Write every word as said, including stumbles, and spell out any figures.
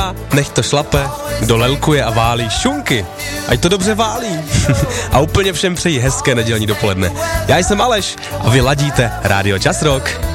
nech to šlape, kdo lelkuje a válí šunky, ať to dobře válí. A úplně všem přeji hezké nedělní dopoledne. Já jsem Aleš a vy ladíte Rádio Čas Rock.